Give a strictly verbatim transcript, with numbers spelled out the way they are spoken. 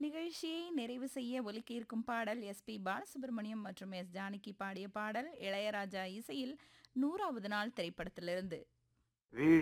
நிகழ்ச்சியை நிறைவு செய்ய ஒலிக்க இருக்கும் பாடல் எஸ் பி பாலசுப்ரமணியம் மற்றும் எஸ் ஜானகி பாடிய பாடல் இளையராஜா இசையில் நூறாவது நாள் திரைப்படத்திலிருந்து.